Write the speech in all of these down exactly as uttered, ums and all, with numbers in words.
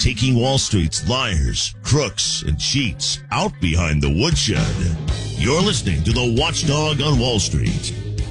taking Wall Street's liars, crooks, and cheats out behind the woodshed. You're listening to the Watchdog on Wall Street.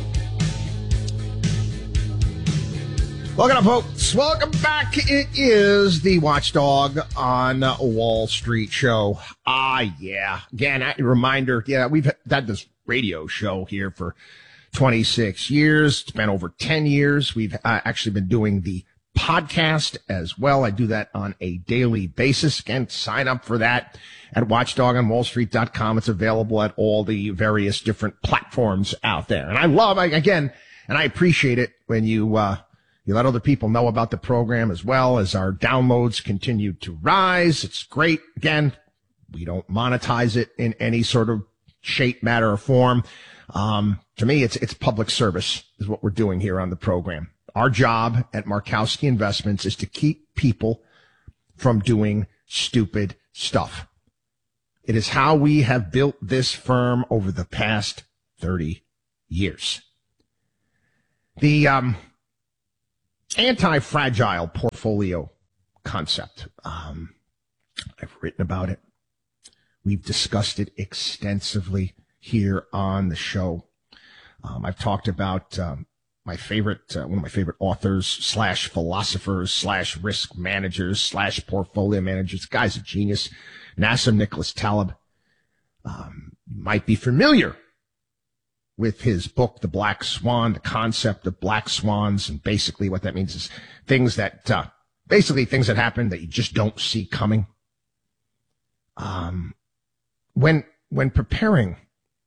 Welcome, folks. Welcome back. It is the Watchdog on Wall Street show. Ah, yeah. Again, a reminder, yeah, we've had this radio show here for twenty-six years. It's been over ten years. We've uh, actually been doing the podcast as well. I do that on a daily basis. Again, sign up for that at watchdog on wall street dot com. It's available at all the various different platforms out there. And I love, I, again, and I appreciate it when you, uh, you let other people know about the program as well as our downloads continue to rise. It's great. Again, we don't monetize it in any sort of shape, matter, or form. Um, to me, it's, it's public service is what we're doing here on the program. Our job at Markowski Investments is to keep people from doing stupid stuff. It is how we have built this firm over the past thirty years. The, um, anti-fragile portfolio concept. Um, I've written about it. We've discussed it extensively here on the show. Um, I've talked about um, my favorite, uh, one of my favorite authors slash philosophers slash risk managers slash portfolio managers. The guy's a genius. Nassim Nicholas Taleb. Um, you might be familiar with his book, The Black Swan, the concept of black swans. And basically what that means is things that, uh, basically things that happen that you just don't see coming. Um, when, when preparing,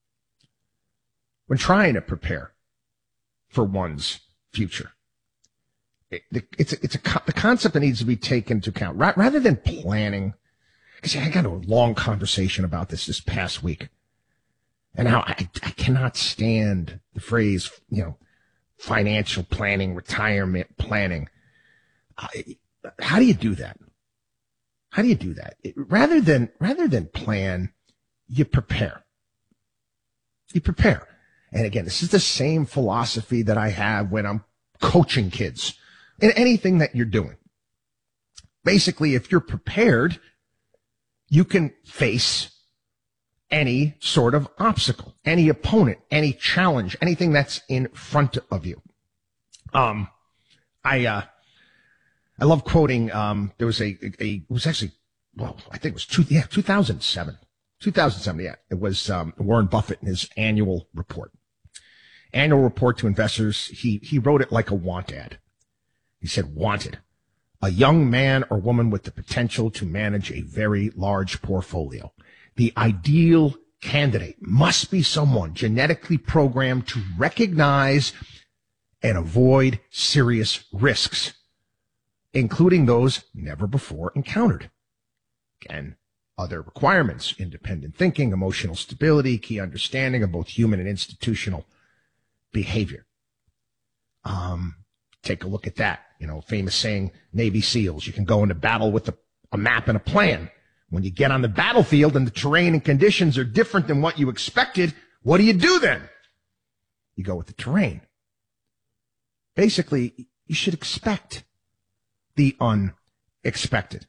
when trying to prepare for one's future, it, it's, a, it's a, the concept that needs to be taken into account rather than planning. Because I got a long conversation about this this past week. And how I, I cannot stand the phrase, you know, financial planning, retirement planning. Uh, how do you do that? How do you do that? It, rather than, rather than plan, you prepare. You prepare. And again, this is the same philosophy that I have when I'm coaching kids in anything that you're doing. Basically, if you're prepared, you can face any sort of obstacle, any opponent, any challenge, anything that's in front of you. Um, I, uh, I love quoting, um, there was a, a, a, it was actually, well, I think it was two, yeah, two thousand seven, two thousand seven. Yeah. It was, um, Warren Buffett in his annual report, annual report to investors. He, he wrote it like a want ad. He said, wanted, a young man or woman with the potential to manage a very large portfolio. The ideal candidate must be someone genetically programmed to recognize and avoid serious risks, including those never before encountered. Again, other requirements: independent thinking, emotional stability, key understanding of both human and institutional behavior. Um, take a look at that. You know, famous saying, Navy SEALs, you can go into battle with a, a map and a plan. When you get on the battlefield and the terrain and conditions are different than what you expected, what do you do then? You go with the terrain. Basically, you should expect the unexpected.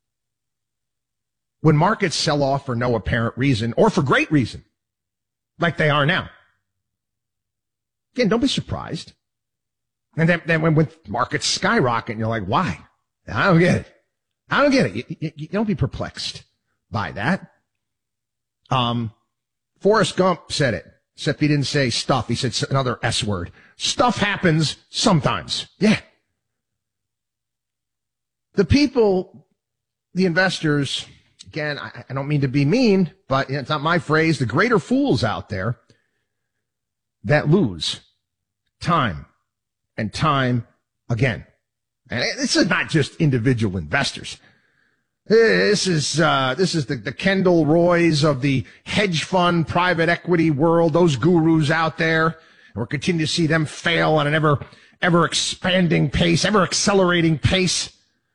When markets sell off for no apparent reason or for great reason, like they are now, again, don't be surprised. And then, then when, when markets skyrocket, you're like, why? I don't get it. I don't get it. You, you, you don't be perplexed by that. Um, Forrest Gump said it, except he didn't say stuff. He said another S word. Stuff happens sometimes. Yeah. The people, the investors, again, I, I don't mean to be mean, but it's not my phrase. The greater fools out there that lose time and time again. And this is not just individual investors. This is, uh, this is the, the Kendall Roys of the hedge fund, private equity world, those gurus out there. And we're continuing to see them fail at an ever, ever expanding pace, ever accelerating pace.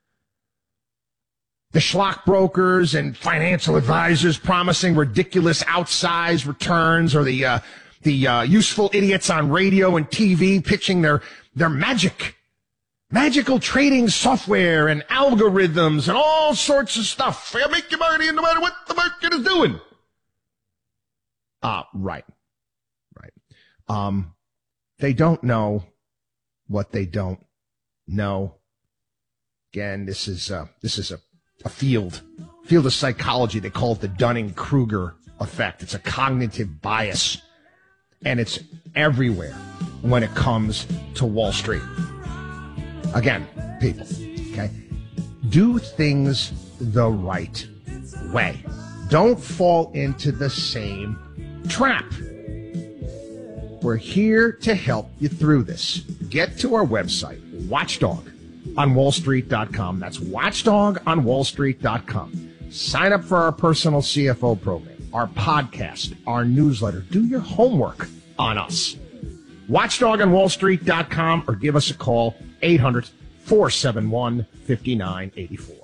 The schlock brokers and financial advisors promising ridiculous outsized returns, or the, uh, the, uh, useful idiots on radio and T V pitching their, their magic. magical trading software and algorithms and all sorts of stuff. They'll make you money no matter what the market is doing. Ah, uh, right. Right. Um, they don't know what they don't know. Again, this is, uh, this is a, a field, field of psychology. They call it the Dunning-Kruger effect. It's a cognitive bias, and it's everywhere when it comes to Wall Street. Again, people, okay, do things the right way. Don't fall into the same trap. We're here to help you through this. Get to our website, watchdog on wall street dot com. That's watchdog on wall street dot com. Sign up for our personal C F O program, our podcast, our newsletter. Do your homework on us. watchdog on wall street dot com, or give us a call, eight hundred, four seven one, five nine eight four.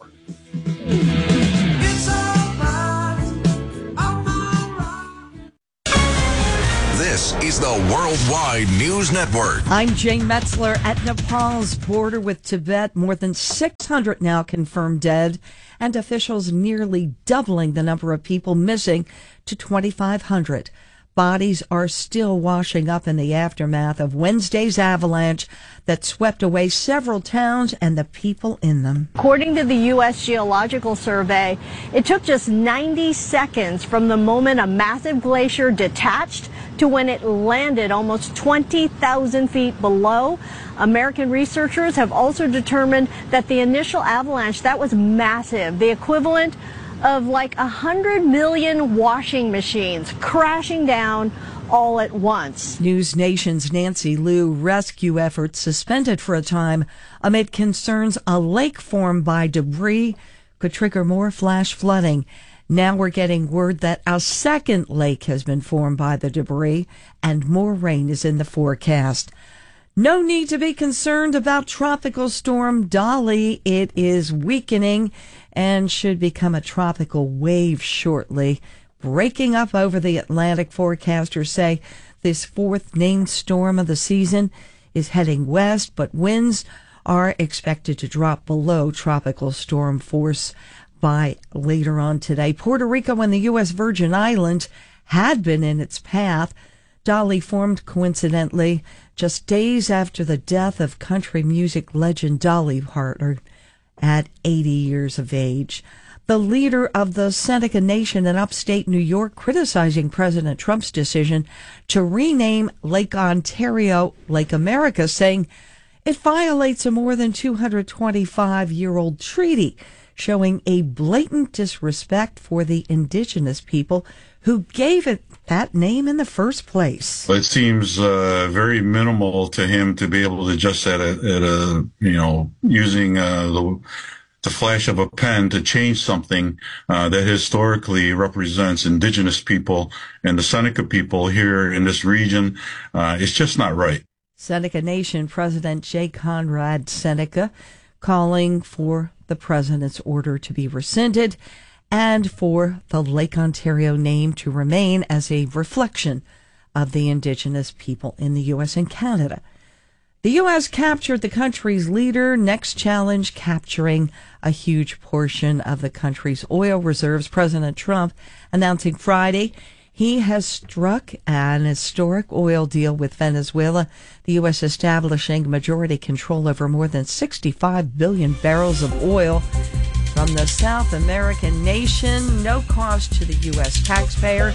This is the Worldwide News Network. I'm Jane Metzler. At Nepal's border with Tibet, more than six hundred now confirmed dead, and officials nearly doubling the number of people missing to twenty-five hundred. Bodies are still washing up in the aftermath of Wednesday's avalanche that swept away several towns and the people in them. According to the U S Geological Survey, it took just ninety seconds from the moment a massive glacier detached to when it landed almost twenty thousand feet below. American researchers have also determined that the initial avalanche, that was massive, the equivalent of like a hundred million washing machines crashing down all at once. News Nation's Nancy Liu, rescue efforts suspended for a time amid concerns a lake formed by debris could trigger more flash flooding. Now we're getting word that a second lake has been formed by the debris and more rain is in the forecast. No need to be concerned about Tropical Storm Dolly. It is weakening and should become a tropical wave shortly, breaking up over the Atlantic. Forecasters say this fourth named storm of the season is heading west, but winds are expected to drop below tropical storm force by later on today. Puerto Rico and the U S Virgin Islands had been in its path. Dolly formed coincidentally just days after the death of country music legend Dolly Parton at eighty years of age. The leader of the Seneca Nation in upstate New York criticizing President Trump's decision to rename Lake Ontario Lake America, saying it violates a more than two hundred twenty-five year old treaty, showing a blatant disrespect for the indigenous people who gave it that name in the first place. It seems uh, very minimal to him to be able to just at a, at a you know, using uh, the, the flash of a pen to change something uh, that historically represents indigenous people and the Seneca people here in this region. Uh, it's just not right. Seneca Nation President J. Conrad Seneca calling for the president's order to be rescinded and for the Lake Ontario name to remain as a reflection of the indigenous people in the U S and Canada. The U S captured the country's leader. Next challenge, capturing a huge portion of the country's oil reserves. President Trump announcing Friday he has struck an historic oil deal with Venezuela, the U S establishing majority control over more than sixty-five billion barrels of oil from the South American nation. No cost to the U S taxpayer.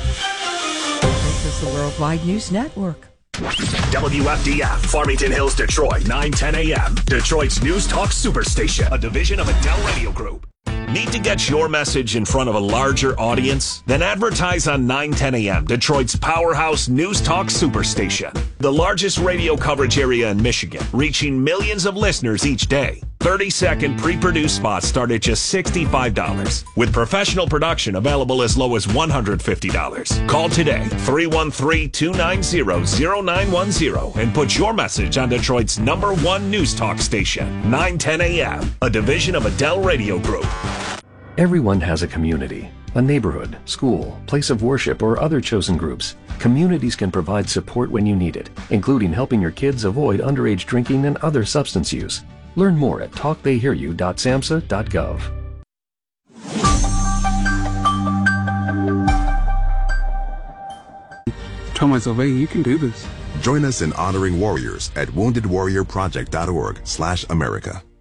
This is the Worldwide News Network. W F D F, Farmington Hills, Detroit, nine ten a.m. Detroit's News Talk Superstation, a division of Adele Radio Group. Need to get your message in front of a larger audience? Then advertise on nine ten a.m., Detroit's powerhouse News Talk Superstation. The largest radio coverage area in Michigan, reaching millions of listeners each day. thirty-second pre-produced spots start at just sixty-five dollars, with professional production available as low as one hundred fifty dollars. Call today, three one three, two nine zero, zero nine one zero, and put your message on Detroit's number one news talk station, nine ten a.m., a division of Adele Radio Group. Everyone has a community, a neighborhood, school, place of worship, or other chosen groups. Communities can provide support when you need it, including helping your kids avoid underage drinking and other substance use. Learn more at talk they hear you dot samhsa dot gov. Tell myself, hey, you can do this. Join us in honoring warriors at wounded warrior project dot org slash America.